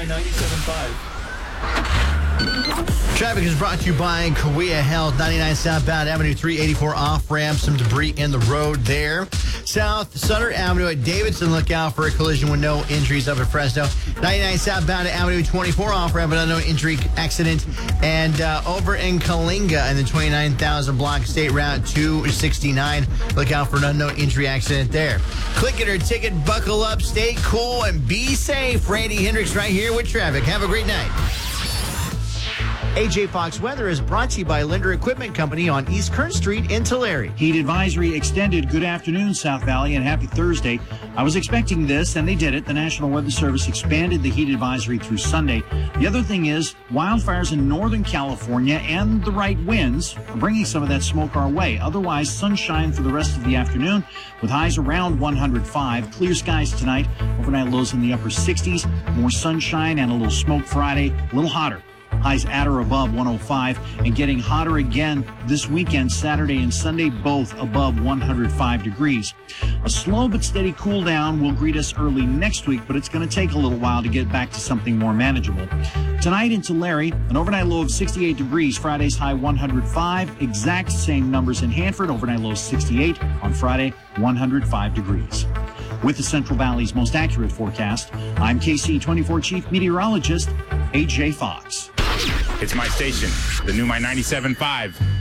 My 97.5. Traffic is brought to you by Kaweah Health, 99 southbound Avenue 384 off-ramp. Some debris in the road there. South Sutter Avenue at Davidson, look out for a collision with no injuries up at Fresno. 99 southbound Avenue 24 off-ramp, an unknown injury accident. And over in Kalinga in the 29,000 block State Route 269, look out for an unknown injury accident there. Click it or ticket, buckle up, stay cool, and be safe. Randy Hendricks right here with traffic. Have a great night. AJ Fox Weather is brought to you by Linder Equipment Company on East Kern Street in Tulare. Heat advisory extended. Good afternoon, South Valley, and happy Thursday. I was expecting this, and they did it. The National Weather Service expanded the heat advisory through Sunday. The other thing is wildfires in Northern California and the right winds are bringing some of that smoke our way. Otherwise, sunshine for the rest of the afternoon with highs around 105. Clear skies tonight. Overnight lows in the upper 60s. More sunshine and a little smoke Friday. A little hotter. Highs at or above 105 and getting hotter again this weekend, Saturday and Sunday, both above 105 degrees. A slow but steady cool down will greet us early next week, but it's going to take a little while to get back to something more manageable. Tonight in Tulare, an overnight low of 68 degrees. Friday's high 105. Exact same numbers in Hanford. Overnight low 68. On Friday, 105 degrees. With the Central Valley's most accurate forecast, I'm KC24 Chief Meteorologist AJ Fox. It's my station, the new My 97.5.